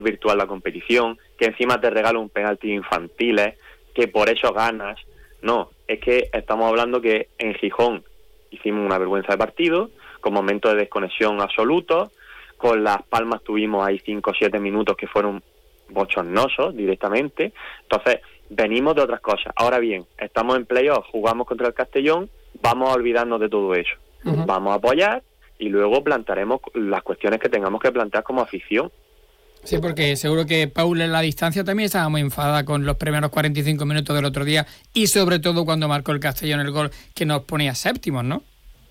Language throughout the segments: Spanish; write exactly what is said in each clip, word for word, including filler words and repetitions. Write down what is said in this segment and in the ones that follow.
virtual la competición, que encima te regala un penalti infantiles, que por eso ganas. No, es que estamos hablando que en Gijón hicimos una vergüenza de partido, con momentos de desconexión absolutos, con Las Palmas tuvimos ahí cinco o siete minutos que fueron bochornosos directamente. Entonces, venimos de otras cosas. Ahora bien, estamos en playoff, jugamos contra el Castellón, vamos a olvidarnos de todo eso. Uh-huh. Vamos a apoyar y luego plantaremos las cuestiones que tengamos que plantear como afición. Sí, porque seguro que Paula en la distancia también estaba muy enfadada con los primeros cuarenta y cinco minutos del otro día y sobre todo cuando marcó el Castellón el gol que nos ponía séptimos, ¿no?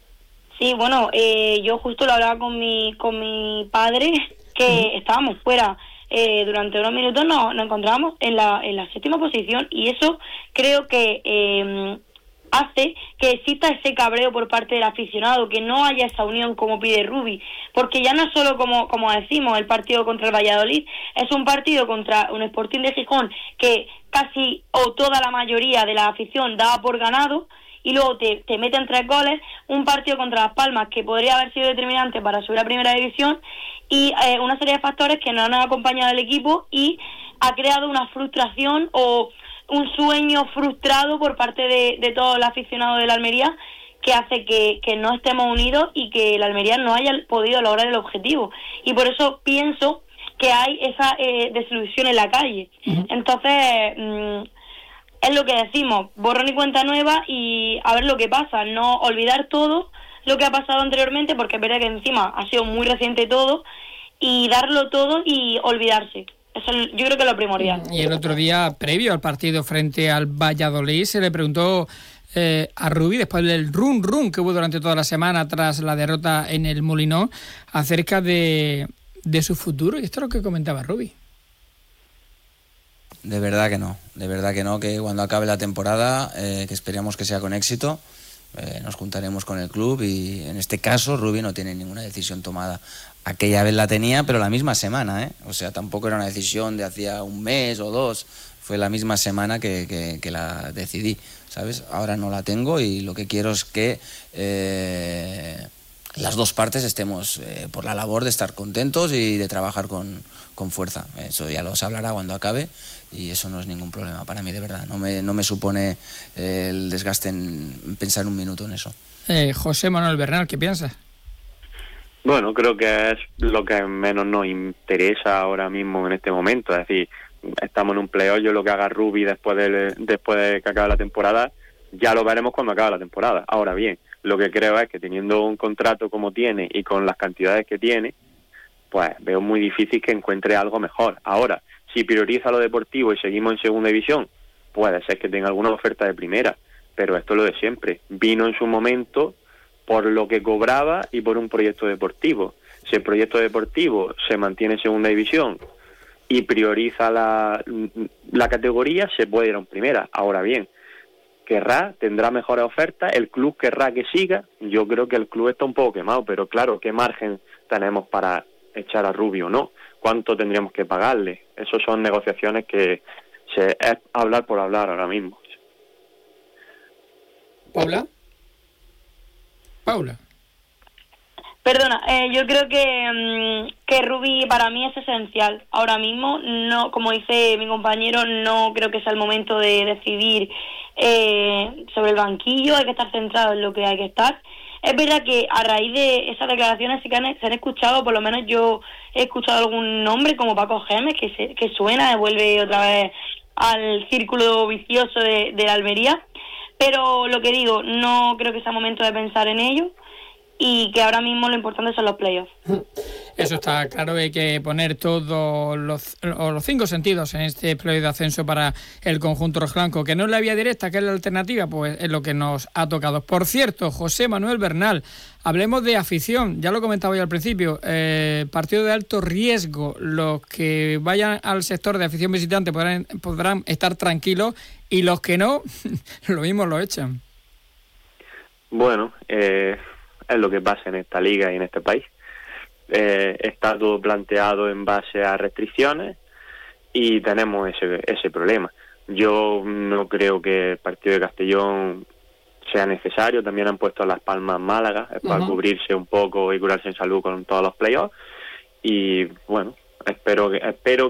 Sí, bueno, eh, yo justo lo hablaba con mi con mi padre, que uh-huh. estábamos fuera eh, durante unos minutos, nos, nos encontrábamos en la en la séptima posición y eso creo que eh, hace que exista ese cabreo por parte del aficionado, que no haya esa unión como pide Rubi, porque ya no es solo como como decimos el partido contra el Valladolid, es un partido contra un Sporting de Gijón que casi o toda la mayoría de la afición daba por ganado y luego te, te meten tres goles, un partido contra Las Palmas que podría haber sido determinante para subir a Primera División y eh, una serie de factores que no han acompañado al equipo y ha creado una frustración o un sueño frustrado por parte de, de todo el aficionado de la Almería que hace que, que no estemos unidos y que la Almería no haya podido lograr el objetivo. Y por eso pienso que hay esa eh, desilusión en la calle. Uh-huh. Entonces, mmm, es lo que decimos, borrón y cuenta nueva y a ver lo que pasa, no olvidar todo lo que ha pasado anteriormente, porque es verdad que encima ha sido muy reciente todo, y darlo todo y olvidarse. Eso yo creo que es lo primordial. Y el otro día, previo al partido frente al Valladolid, se le preguntó eh, a Rubi, después del run run que hubo durante toda la semana tras la derrota en el Molinón, acerca de, de su futuro, y esto es lo que comentaba Rubi. De verdad que no, de verdad que no, que cuando acabe la temporada, eh, que esperemos que sea con éxito, eh, nos juntaremos con el club y en este caso Rubi no tiene ninguna decisión tomada. Aquella vez la tenía, pero la misma semana, ¿eh? O sea, tampoco era una decisión de hacía un mes o dos, fue la misma semana que, que, que la decidí, ¿sabes? Ahora no la tengo y lo que quiero es que eh, las dos partes estemos eh, por la labor de estar contentos y de trabajar con, con fuerza. Eso ya lo se hablará cuando acabe y eso no es ningún problema para mí, de verdad. No me, no me supone eh, el desgaste en pensar un minuto en eso. Eh, José Manuel Bernal, ¿qué piensas? Bueno, creo que es lo que menos nos interesa ahora mismo en este momento. Es decir, estamos en un playoff, yo lo que haga Rubi después de, después de que acabe la temporada, ya lo veremos cuando acabe la temporada. Ahora bien, lo que creo es que teniendo un contrato como tiene y con las cantidades que tiene, pues veo muy difícil que encuentre algo mejor. Ahora, si prioriza lo deportivo y seguimos en segunda división, puede ser que tenga alguna oferta de primera, pero esto es lo de siempre. Vino en su momento por lo que cobraba y por un proyecto deportivo. Si el proyecto deportivo se mantiene en segunda división y prioriza la, la categoría, se puede ir a un primera. Ahora bien, querrá, tendrá mejores ofertas, el club querrá que siga. Yo creo que el club está un poco quemado, pero claro, ¿qué margen tenemos para echar a Rubi o no? ¿Cuánto tendríamos que pagarle? Esas son negociaciones que se, es hablar por hablar ahora mismo. ¿Paula? Paula. Perdona, eh, yo creo que, mmm, que Rubi para mí es esencial. Ahora mismo, no, como dice mi compañero, no creo que sea el momento de decidir eh, sobre el banquillo, hay que estar centrado en lo que hay que estar. Es verdad que a raíz de esas declaraciones sí que han, se han escuchado, por lo menos yo he escuchado algún nombre como Paco Gémez, que, se, que suena, vuelve otra vez al círculo vicioso de, de la Almería. Pero lo que digo, no creo que sea momento de pensar en ello y que ahora mismo lo importante son los playoffs. Eso está claro, hay que poner todos los, los cinco sentidos en este playoff de ascenso para el conjunto rojiblanco, que no es la vía directa, que es la alternativa, pues es lo que nos ha tocado. Por cierto, José Manuel Bernal, hablemos de afición, ya lo comentaba yo al principio, eh, partido de alto riesgo, los que vayan al sector de afición visitante podrán, podrán estar tranquilos y los que no, lo mismo lo echan. Bueno, eh, es lo que pasa en esta liga y en este país. Eh, está todo planteado en base a restricciones y tenemos ese ese problema. Yo no creo que el partido de Castellón sea necesario. También han puesto Las Palmas Málaga uh-huh. para cubrirse un poco y curarse en salud con todos los playoffs. Y bueno, espero que espero